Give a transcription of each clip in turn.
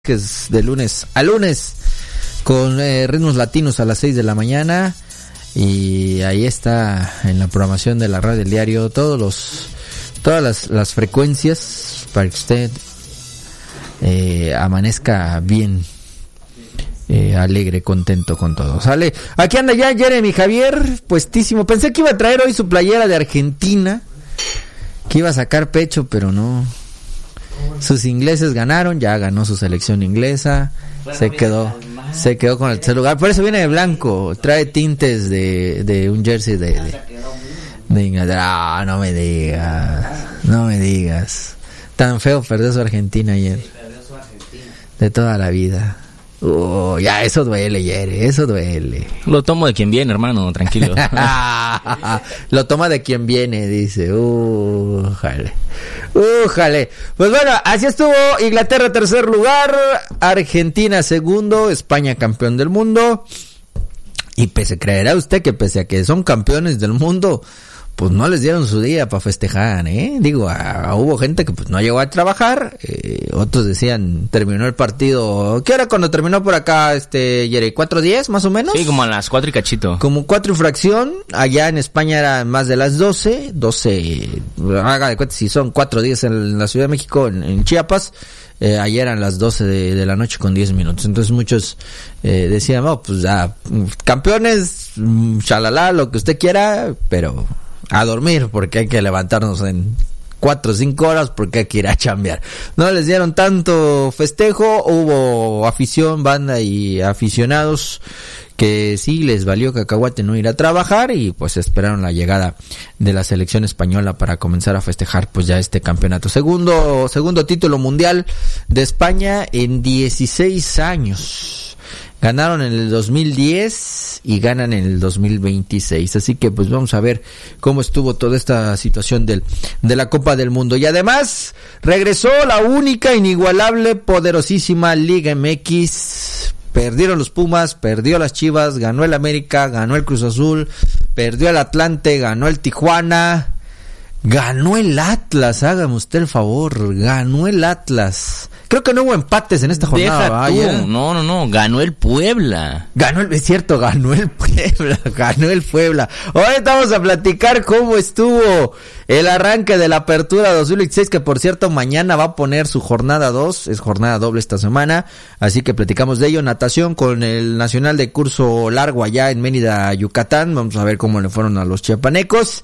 que es de lunes a lunes con ritmos latinos a las 6 de la mañana, y ahí está en la programación de la radio del diario todas las frecuencias para que usted amanezca bien, alegre, contento con todo. Sale, aquí anda ya Jeremy Javier, puestísimo. Pensé que iba a traer hoy su playera de Argentina, que iba a sacar pecho, pero no. Sus ingleses ganaron, ya ganó su selección inglesa, se quedó con el tercer lugar, por eso viene de blanco, trae tintes de un jersey de Inglaterra. No me digas, tan feo perdió su Argentina ayer, de toda la vida. Ya, eso duele, Yere, eso duele. Lo tomo de quien viene, hermano, tranquilo. Lo toma de quien viene, dice. Újale. Pues bueno, así estuvo. Inglaterra tercer lugar, Argentina segundo, España campeón del mundo. Y creerá usted que pese a que son campeones del mundo, pues no les dieron su día para festejar, Digo, hubo gente que pues no llegó a trabajar, otros decían, terminó el partido, ¿qué era cuando terminó por acá, Yere? ¿4:10 más o menos? Sí, como a las 4 y cachito. Como 4 y fracción, allá en España eran más de las 12, haga de cuenta si son 4:10 en la Ciudad de México, en Chiapas, ayer eran las 12 de la noche con 10 minutos, entonces muchos decían, pues ya, campeones, shalala, lo que usted quiera, pero a dormir, porque hay que levantarnos en 4 o 5 horas, porque hay que ir a chambear. No les dieron tanto festejo, hubo afición, banda y aficionados que sí les valió cacahuate no ir a trabajar, y pues esperaron la llegada de la selección española para comenzar a festejar pues ya este campeonato. Segundo título mundial de España en 16 años. Ganaron en el 2010 y ganan en el 2026. Así que pues vamos a ver cómo estuvo toda esta situación de la Copa del Mundo. Y además regresó la única, inigualable, poderosísima Liga MX. Perdieron los Pumas, perdió las Chivas, ganó el América, ganó el Cruz Azul, perdió el Atlante, ganó el Tijuana, ganó el Atlas, hágame usted el favor, ganó el Atlas. Creo que no hubo empates en esta jornada. No, ganó el Puebla. Ganó el Puebla. Ahorita vamos a platicar cómo estuvo el arranque de la Apertura 2016, que por cierto mañana va a poner su jornada 2, es jornada doble esta semana, así que platicamos de ello. Natación con el Nacional de curso largo allá en Mérida, Yucatán, vamos a ver cómo le fueron a los chiapanecos.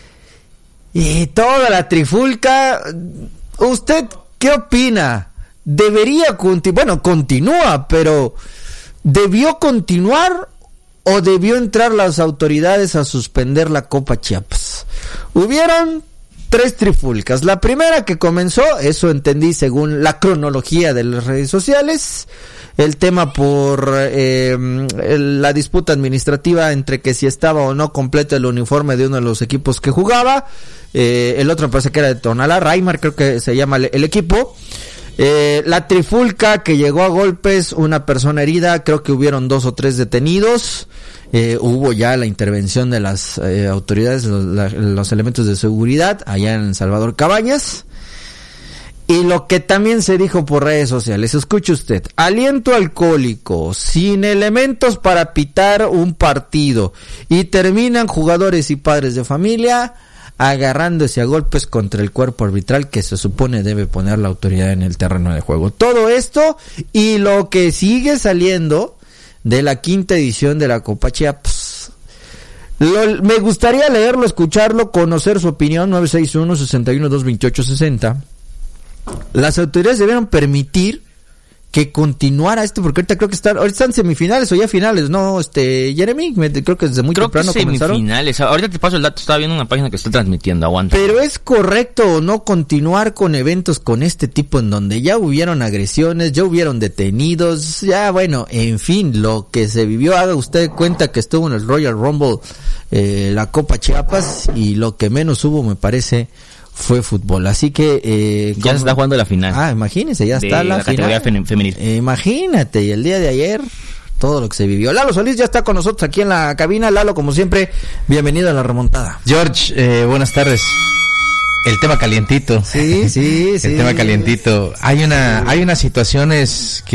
Y toda la trifulca, ¿usted qué opina? Debería continúa, pero ¿debió continuar o debió entrar las autoridades a suspender la Copa Chiapas? Hubieron 3 trifulcas. La primera que comenzó, eso entendí según la cronología de las redes sociales, el tema por la disputa administrativa entre que si estaba o no completo el uniforme de uno de los equipos que jugaba. El otro me parece que era de Tonalá, Raimar creo que se llama el equipo. La trifulca que llegó a golpes, una persona herida, creo que hubieron 2 o 3 detenidos. Hubo ya la intervención de las autoridades, los elementos de seguridad allá en Salvador Cabañas. Y lo que también se dijo por redes sociales, escuche usted, aliento alcohólico, sin elementos para pitar un partido, y terminan jugadores y padres de familia agarrándose a golpes contra el cuerpo arbitral que se supone debe poner la autoridad en el terreno de juego. Todo esto y lo que sigue saliendo de la 5ª edición de la Copa Chiapas. Me gustaría leerlo, escucharlo, conocer su opinión. 961-61-228-60. Las autoridades debieron permitir que continuara esto, porque ahorita creo que ahorita están semifinales o ya finales, ¿no, Jeremy? Creo que desde muy temprano comenzaron. Semifinales, ahorita te paso el dato, estaba viendo una página que está transmitiendo, aguanta. Pero ¿es correcto o no continuar con eventos con este tipo en donde ya hubieron agresiones, ya hubieron detenidos, ya bueno, en fin, lo que se vivió, haga usted cuenta que estuvo en el Royal Rumble, la Copa Chiapas, y lo que menos hubo, me parece, fue fútbol, así que ya se está jugando la final. Imagínese, ya está la categoría femenil. Imagínate, y el día de ayer todo lo que se vivió. Lalo Solís ya está con nosotros aquí en la cabina. Lalo, como siempre, bienvenido a la remontada. George, buenas tardes. El tema calientito. Sí. El tema calientito. Hay unas situaciones